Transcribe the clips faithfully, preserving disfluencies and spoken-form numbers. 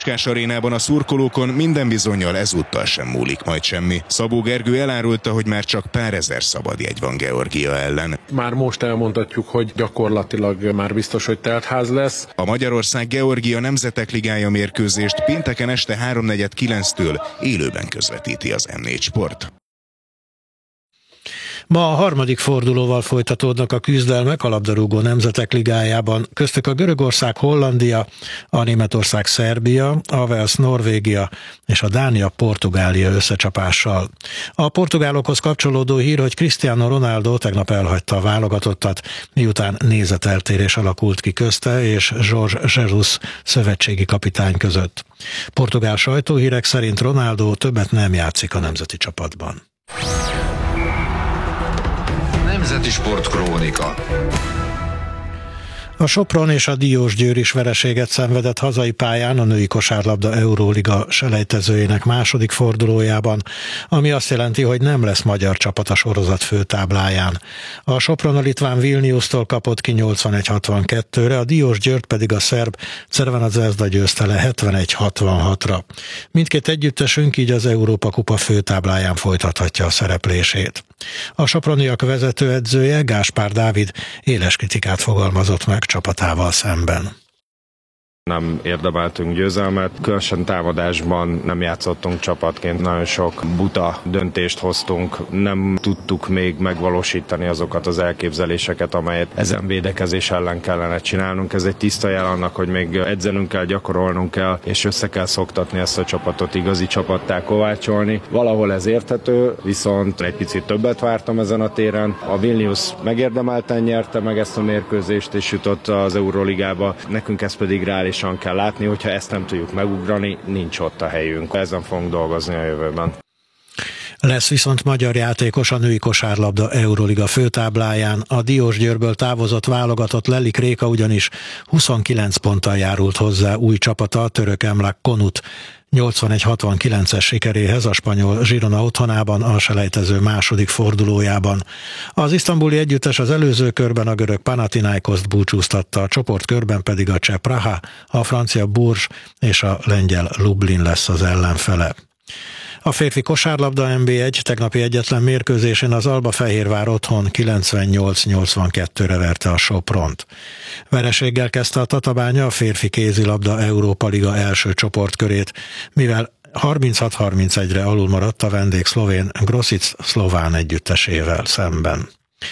Puskás arénában a szurkolókon minden bizonnyal ezúttal sem múlik majd semmi. Szabó Gergő elárulta, hogy már csak pár ezer szabadjegy van Georgia ellen. Már most elmondhatjuk, hogy gyakorlatilag már biztos, hogy teltház lesz. A Magyarország-Georgia Nemzetek Ligája mérkőzést pénteken este háromnegyed kilenctől élőben közvetíti az em négy Sport. Ma a harmadik fordulóval folytatódnak a küzdelmek a labdarúgó Nemzetek Ligájában, köztük a Görögország-Hollandia, a Németország-Szerbia, a Wales-Norvégia és a Dánia-Portugália összecsapással. A portugálokhoz kapcsolódó hír, hogy Cristiano Ronaldo tegnap elhagyta a válogatottat, miután nézeteltérés alakult ki közte és Jorge Jesus szövetségi kapitány között. Portugál sajtóhírek szerint Ronaldo többet nem játszik a nemzeti csapatban. Nemzeti Sport Krónika. A Sopron és a Diósgyőr is vereséget szenvedett hazai pályán a női kosárlabda Euróliga selejtezőjének második fordulójában, ami azt jelenti, hogy nem lesz magyar csapat a sorozat főtábláján. A Sopron a litván Vilniustól kapott ki nyolcvanegy hatvankettőre, a Diósgyőrt pedig a szerb Crvena Zvezda győzte le hetvenegy hatvanhatra. Mindkét együttesünk így az Európa Kupa főtábláján folytathatja a szereplését. A soproniak vezetőedzője, Gáspár Dávid éles kritikát fogalmazott meg csapatával szemben. Nem érdemeltünk győzelmet, különösen támadásban nem játszottunk csapatként, nagyon sok buta döntést hoztunk, nem tudtuk még megvalósítani azokat az elképzeléseket, amelyet ezen védekezés ellen kellene csinálnunk. Ez egy tiszta jel annak, hogy még edzenünk kell, gyakorolnunk kell, és össze kell szoktatni ezt a csapatot, igazi csapattá kovácsolni. Valahol ez érthető, viszont egy picit többet vártam ezen a téren. A Vilnius megérdemelten nyerte meg ezt a mérkőzést, és jutott az Euroligába, nekünk ez pedig reális kell látni, hogyha ezt nem tudjuk megugrani, nincs ott a helyünk. Ezen fogunk dolgozni a jövőben. Lesz viszont magyar játékos a női kosárlabda Euroliga főtábláján. A Diósgyőrből távozott válogatott Lelik Réka ugyanis huszonkilenc ponttal járult hozzá új csapata, a török Emlak Konut nyolcvanegy hatvankilences sikeréhez a spanyol Girona otthonában a selejtező második fordulójában. Az isztambuli együttes az előző körben a görög Panathinaikoszt búcsúztatta, a csoportkörben pedig a cseh Praha, a francia Bourges és a lengyel Lublin lesz az ellenfele. A férfi kosárlabda en bé egy tegnapi egyetlen mérkőzésén az Albafehérvár otthon kilencvennyolc nyolcvankettőre verte a Sopront. Vereséggel kezdte a Tatabánya a férfi kézilabda Európa Liga első csoportkörét, mivel harminchat harmincegyre alul maradt a vendég szlovén Grosic szlován együttesével szemben.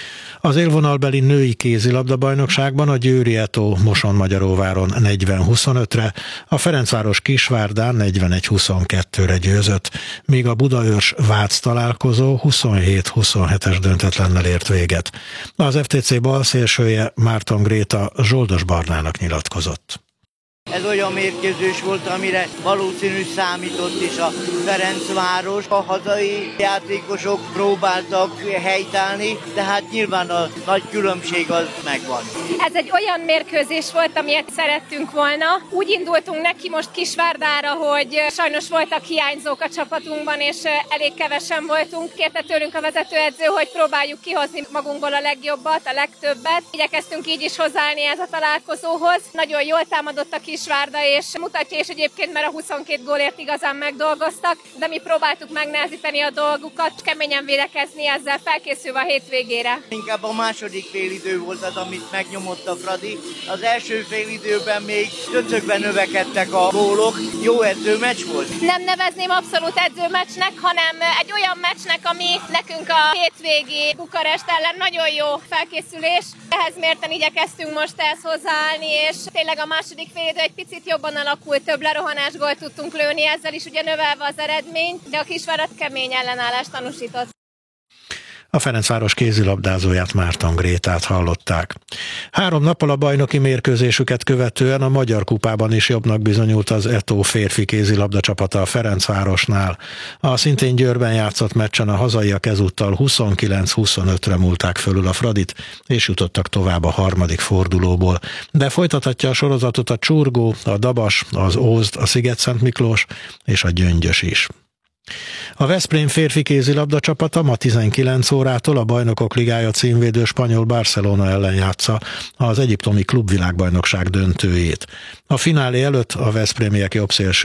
Az élvonalbeli női kézilabda bajnokságban a Győri Eto Moson-Magyaróváron negyven huszonötre, a Ferencváros Kisvárdán negyvenegy huszonkettőre győzött, míg a Budaörs Vác találkozó huszonhét huszonhetes döntetlennel ért véget. Az ef té cé balszélsője Márton Gréta Zsoldos Barnának nyilatkozott. Ez olyan mérkőzés volt, amire valószínű számított is a Ferencváros. A hazai játékosok próbáltak helytállni, de hát nyilván a nagy különbség az megvan. Ez egy olyan mérkőzés volt, amilyet szerettünk volna. Úgy indultunk neki most Kisvárdára, hogy sajnos voltak hiányzók a csapatunkban, és elég kevesen voltunk. Kérte tőlünk a vezetőedző, hogy próbáljuk kihozni magunkból a legjobbat, a legtöbbet. Igyekeztünk így is hozzáállni ez a találkozóhoz. Nagyon jól támadott a Kisvárda, és mutatja is egyébként, mert a huszonkét gólért igazán megdolgoztak, de mi próbáltuk megnehezíteni a dolgukat, keményen védekezni, ezzel felkészülve a hétvégére. Inkább a második félidő volt az, amit megnyomott a Fradi. Az első félidőben még döcögben növekedtek a gólok. Jó edzőmeccs volt? Nem nevezném abszolút edzőmeccsnek, hanem egy olyan meccsnek, ami nekünk a hétvégi Bukarest ellen nagyon jó felkészülés. Ehhez mérten igyekeztünk most ehhez hozzáállni, és tényleg a második félidő egy picit jobban alakult, több lerohanás gólt tudtunk lőni, ezzel is ugye növelve az eredményt, de a Kisvárad kemény ellenállást tanúsított. A Ferencváros kézilabdázóját, Márton Grétát hallották. Három nappal a bajnoki mérkőzésüket követően a Magyar Kupában is jobbnak bizonyult az Eto férfi kézilabda csapata a Ferencvárosnál. A szintén Győrben játszott meccsen a hazaiak ezúttal huszonkilenc huszonötre múlták fölül a Fradit, és jutottak tovább a harmadik fordulóból. De folytathatja a sorozatot a Csurgó, a Dabas, az Ózd, a Szigetszent Miklós és a Gyöngyös is. A Veszprém férfi kézilabda csapata ma tizenkilenc órától a Bajnokok Ligája címvédő spanyol Barcelona ellen játsza az egyiptomi klubvilágbajnokság döntőjét. A finálé előtt a veszprémiek jobbszélső